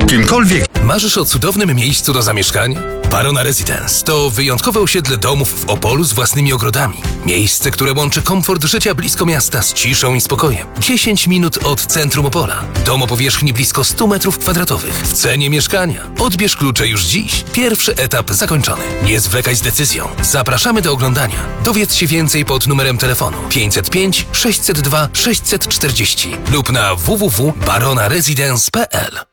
kimkolwiek. Marzysz o cudownym miejscu do zamieszkania? Barona Residence to wyjątkowe osiedle domów w Opolu z własnymi ogrodami. Miejsce, które łączy komfort życia blisko miasta z ciszą i spokojem. 10 minut od centrum Opola. Dom o powierzchni blisko 100 m2. W cenie mieszkania. Odbierz klucze już dziś. Pierwszy etap zakończony. Nie zwlekaj z decyzją. Zapraszamy do oglądania. Dowiedz się więcej pod numerem telefonu 505 602 640 lub na www.baronaresidence.pl.